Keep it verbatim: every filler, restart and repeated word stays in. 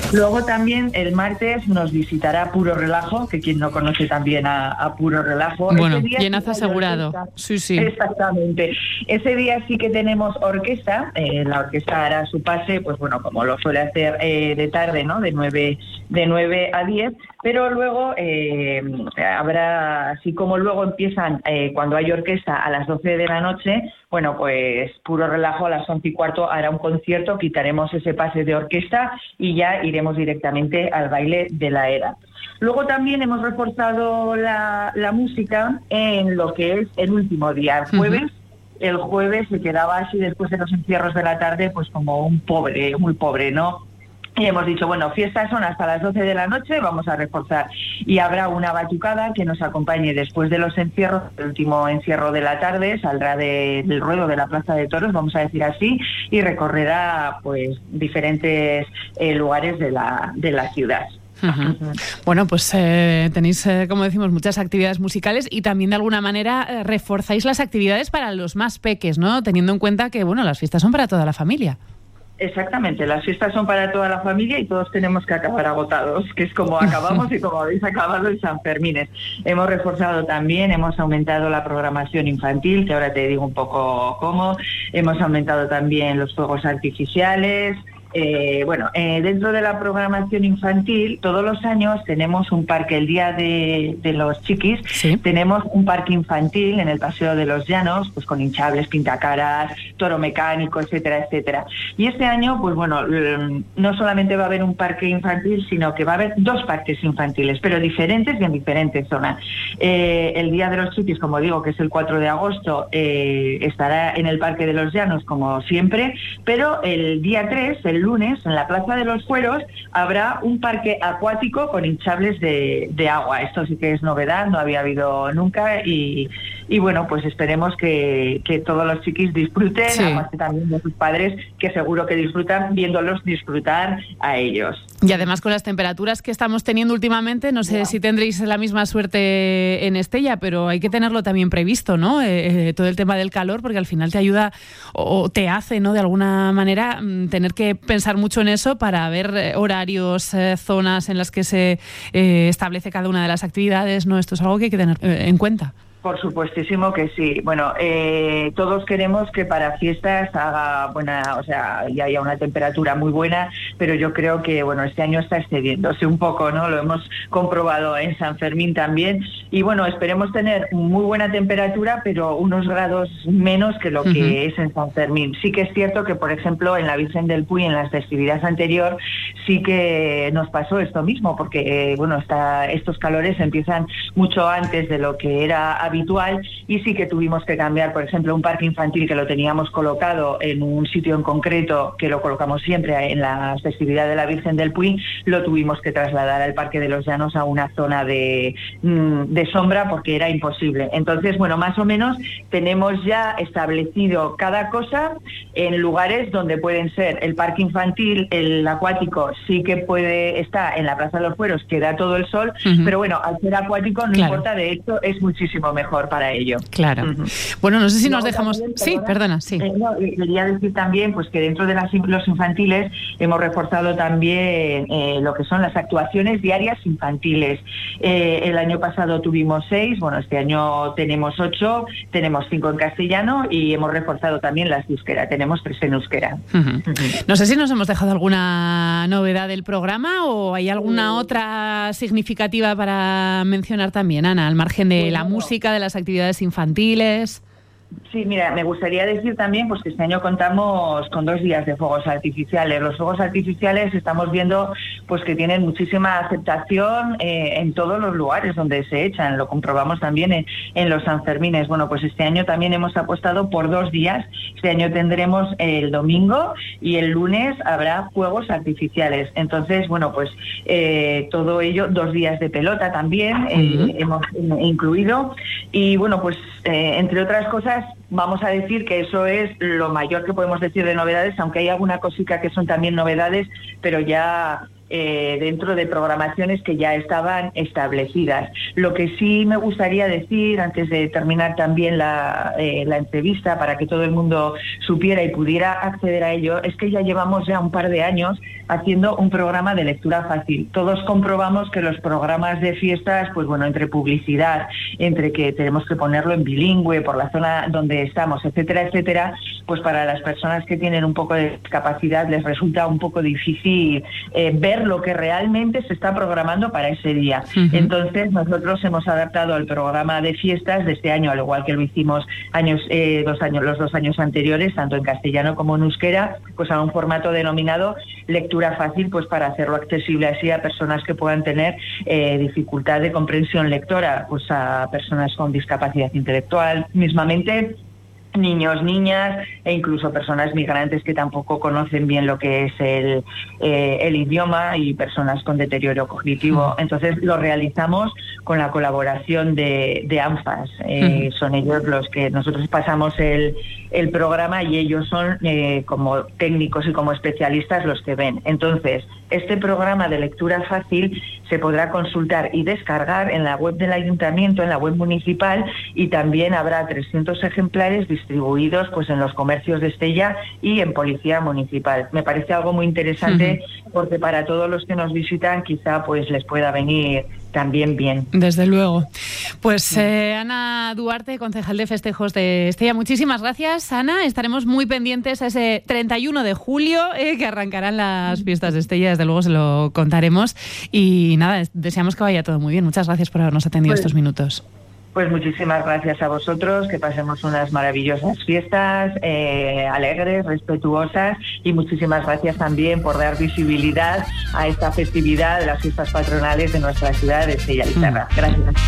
Luego también el martes nos visitará Puro Relajo, que quien no conoce también a, a Puro Relajo. Bueno, llenazo asegurado. Sí, sí. Exactamente. Ese día sí que tenemos orquesta. Eh, la orquesta hará su pase, pues bueno, como lo suele hacer eh, de tarde, ¿no? De nueve, de nueve a diez. Pero luego eh, habrá, así como luego empiezan eh, cuando hay orquesta a las doce de la noche, bueno, pues Puro Relajo a las once y cuarto hará un concierto, quitaremos ese pase de orquesta y ya iremos directamente al baile de la era. Luego también hemos reforzado la, la música en lo que es el último día, el jueves. Uh-huh. El jueves se quedaba así después de los encierros de la tarde, pues como un pobre, muy pobre, ¿no? Y hemos dicho, bueno, fiestas son hasta las doce de la noche, vamos a reforzar. Y habrá una batucada que nos acompañe después de los encierros. El último encierro de la tarde saldrá de, del ruedo de la Plaza de Toros, vamos a decir así, y recorrerá pues diferentes eh, lugares de la, de la ciudad. Uh-huh. Uh-huh. Bueno, pues eh, tenéis, eh, como decimos, muchas actividades musicales y también de alguna manera eh, reforzáis las actividades para los más peques, ¿no? Teniendo en cuenta que, bueno, las fiestas son para toda la familia. Exactamente, las fiestas son para toda la familia y todos tenemos que acabar agotados, que es como acabamos y como habéis acabado en San Fermines. Hemos reforzado también, hemos aumentado la programación infantil, que ahora te digo un poco cómo, hemos aumentado también los fuegos artificiales. Eh, bueno, eh, dentro de la programación infantil, todos los años tenemos un parque, el día de, de los chiquis, sí. Tenemos un parque infantil en el Paseo de los Llanos, pues con hinchables, pintacaras, toro mecánico, etcétera, etcétera. Y este año, pues bueno, no solamente va a haber un parque infantil, sino que va a haber dos parques infantiles, pero diferentes y en diferentes zonas. Eh, el día de los chiquis, como digo, que es el cuatro de agosto, eh, estará en el Parque de los Llanos, como siempre, pero el día tres, el lunes, en la Plaza de los Fueros, habrá un parque acuático con hinchables de, de agua. Esto sí que es novedad, no había habido nunca y, y bueno, pues esperemos que, que todos los chiquis disfruten, sí. Aparte también de sus padres, que seguro que disfrutan viéndolos disfrutar a ellos. Y además con las temperaturas que estamos teniendo últimamente, no sé yeah. si tendréis la misma suerte en Estella, pero hay que tenerlo también previsto, ¿no? Eh, eh, todo el tema del calor, porque al final te ayuda o te hace, ¿no? De alguna manera tener que pensar mucho en eso para ver eh, horarios, eh, zonas en las que se eh, establece cada una de las actividades, ¿no? Esto es algo que hay que tener eh, en cuenta. Por supuestísimo que sí. Bueno, eh, todos queremos que para fiestas haga buena, o sea, y haya una temperatura muy buena, pero yo creo que, bueno, este año está excediéndose un poco, ¿no? Lo hemos comprobado en San Fermín también. Y bueno, esperemos tener muy buena temperatura, pero unos grados menos que lo que uh-huh. es en San Fermín. Sí que es cierto que, por ejemplo, en la Virgen del Puy, en las festividades anterior, sí que nos pasó esto mismo, porque, eh, bueno, está, estos calores empiezan mucho antes de lo que era habitual y sí que tuvimos que cambiar, por ejemplo, un parque infantil que lo teníamos colocado en un sitio en concreto, que lo colocamos siempre en la festividad de la Virgen del Puy, lo tuvimos que trasladar al Parque de los Llanos a una zona de, de sombra porque era imposible. Entonces, bueno, más o menos tenemos ya establecido cada cosa en lugares donde pueden ser el parque infantil, el acuático sí que puede estar en la Plaza de los Fueros, que da todo el sol, uh-huh. pero bueno, al ser acuático no claro. importa, de hecho es muchísimo mejor para ello. Claro. Uh-huh. Bueno, no sé si nos dejamos... También, sí, perdona, sí. Eh, no, quería decir también pues que dentro de las, los infantiles hemos reforzado también eh, lo que son las actuaciones diarias infantiles. Eh, el año pasado tuvimos seis, bueno, este año tenemos ocho, tenemos cinco en castellano y hemos reforzado también las de euskera, tenemos tres en euskera. Uh-huh. Uh-huh. No sé si nos hemos dejado alguna novedad del programa o hay alguna uh-huh. otra significativa para mencionar también, Ana, al margen de bueno, la música, de las actividades infantiles. Sí, mira, me gustaría decir también pues que este año contamos con dos días de fuegos artificiales. Los fuegos artificiales estamos viendo pues que tienen muchísima aceptación eh, en todos los lugares donde se echan. Lo comprobamos también en, en los Sanfermines. Bueno, pues este año también hemos apostado por dos días. Este año tendremos el domingo y el lunes habrá fuegos artificiales. Entonces, bueno, pues eh, todo ello, dos días de pelota también eh, uh-huh. hemos eh, incluido. Y bueno, pues eh, entre otras cosas, vamos a decir que eso es lo mayor que podemos decir de novedades, aunque hay alguna cosita que son también novedades, pero ya eh, dentro de programaciones que ya estaban establecidas. Lo que sí me gustaría decir, antes de terminar también la, eh, la entrevista, para que todo el mundo supiera y pudiera acceder a ello, es que ya llevamos ya un par de años haciendo un programa de lectura fácil. Todos comprobamos que los programas de fiestas, pues bueno, entre publicidad, entre que tenemos que ponerlo en bilingüe por la zona donde estamos, etcétera, etcétera, pues para las personas que tienen un poco de discapacidad les resulta un poco difícil eh, ver lo que realmente se está programando para ese día. Uh-huh. Entonces nosotros hemos adaptado el programa de fiestas de este año, al igual que lo hicimos años, eh, dos años, los dos años anteriores, tanto en castellano como en euskera, pues a un formato denominado lectura fácil, pues para hacerlo accesible así a personas que puedan tener eh, dificultad de comprensión lectora, pues a personas con discapacidad intelectual, mismamente niños, niñas e incluso personas migrantes que tampoco conocen bien lo que es el, eh, el idioma, y personas con deterioro cognitivo. Entonces lo realizamos con la colaboración de, de ANFAS. Eh, son ellos los que nosotros pasamos el, el programa y ellos son eh, como técnicos y como especialistas los que ven. Entonces, este programa de lectura fácil se podrá consultar y descargar en la web del ayuntamiento, en la web municipal, y también habrá trescientos ejemplares distribuidos pues en los comercios de Estella y en Policía Municipal. Me parece algo muy interesante uh-huh. porque para todos los que nos visitan quizá pues les pueda venir también bien. Desde luego. Pues eh, Ana Duarte, concejal de festejos de Estella, muchísimas gracias, Ana. Estaremos muy pendientes a ese treinta y uno de julio eh, que arrancarán las fiestas de Estella, desde luego se lo contaremos. Y nada, deseamos que vaya todo muy bien. Muchas gracias por habernos atendido pues, estos minutos. Pues muchísimas gracias a vosotros, que pasemos unas maravillosas fiestas, eh, alegres, respetuosas, y muchísimas gracias también por dar visibilidad a esta festividad de las fiestas patronales de nuestra ciudad de Estella Lizarra. Gracias.